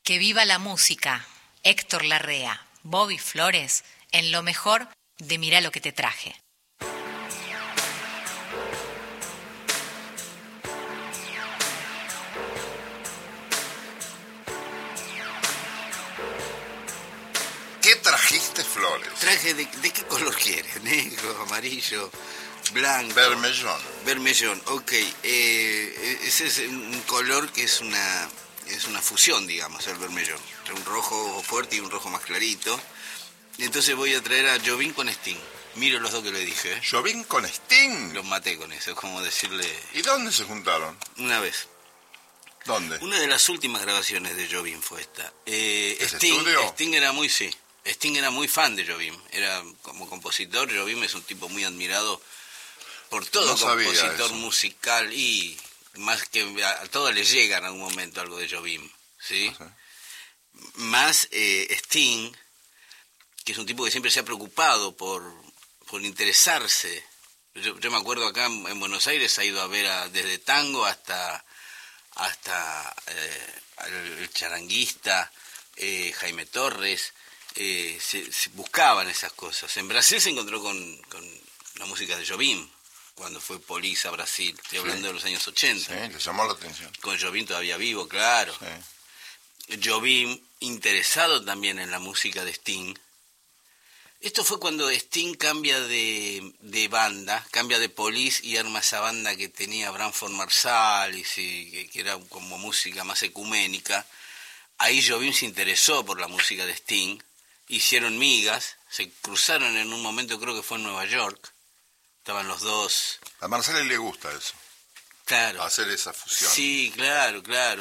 Que viva la música. Héctor Larrea, Bobby Flores, en lo mejor de Mirá lo que te traje. ¿Qué trajiste, Flores? Traje de qué color quieres, negro, amarillo, blanco. Vermellón. Vermellón, ok. Ese es un color que es una fusión, digamos, el vermellón. Un rojo fuerte y un rojo más clarito. Entonces voy a traer a Jobim con Sting. Miro los dos que le dije, ¿eh? ¿Jobim con Sting? Los maté con eso, es como decirle... ¿Y dónde se juntaron? Una vez. ¿Dónde? Una de las últimas grabaciones de Jobim fue esta. estudio? Sting era muy, sí. Sting era muy fan de Jobim. Era como compositor, Jobim es un tipo muy admirado por todo compositor musical y más que a todos les llega en algún momento algo de Jobim, ¿sí? No sé. Más Sting, que es un tipo que siempre se ha preocupado por interesarse. Yo me acuerdo acá en Buenos Aires ha ido a ver desde tango hasta el charanguista, Jaime Torres, se buscaban esas cosas. En Brasil se encontró con la música de Jobim, cuando fue Police a Brasil, estoy hablando de los años 80. Sí, le llamó la atención. Con Jobim todavía vivo, claro. Sí. Jobim, interesado también en la música de Sting. Esto fue cuando Sting cambia de banda, cambia de Police y arma esa banda que tenía Branford Marsalis, y que era como música más ecuménica. Ahí Jobim se interesó por la música de Sting, hicieron migas, se cruzaron en un momento, creo que fue en Nueva York, estaban los dos. A Marcelo le gusta eso, Claro. hacer esa fusión. Sí, claro.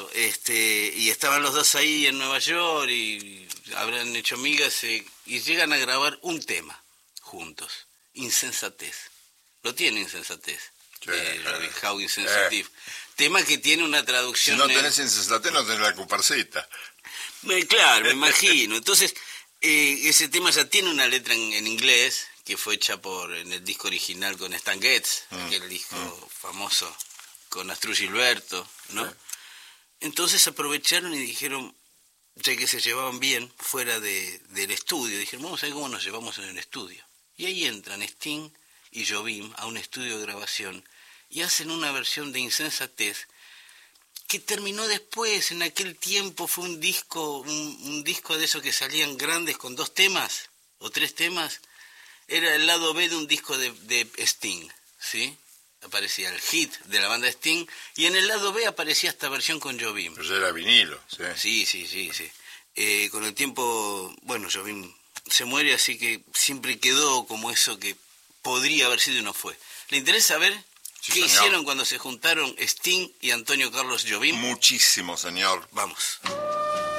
Y estaban los dos ahí en Nueva York y habrán hecho migas y llegan a grabar un tema juntos, Insensatez. Lo tiene Insensatez. Sí, Robin Howe Insensitive. Tema que tiene una Si traducción... no tenés insensatez, no tenés la cuparcita. Claro, me imagino. Entonces, ese tema ya tiene una letra en inglés, que fue hecha en el disco original con Stan Getz, aquel disco famoso con Astrud Gilberto, ¿no? Sí. Entonces aprovecharon y dijeron, ya que se llevaban bien fuera del estudio, dijeron, vamos a ver cómo nos llevamos en el estudio. Y ahí entran Sting y Jobim a un estudio de grabación y hacen una versión de Insensatez que terminó después. En aquel tiempo fue un disco de esos que salían grandes con 2 temas o 3 temas. Era el lado B de un disco de Sting, ¿sí? Aparecía el hit de la banda Sting y en el lado B aparecía esta versión con Jobim. Pero ya era vinilo, sí. Sí. Con el tiempo, bueno, Jobim se muere, así que siempre quedó como eso que podría haber sido y no fue. ¿Le interesa saber qué hicieron cuando se juntaron Sting y Antonio Carlos Jobim? Muchísimo, señor. Vamos.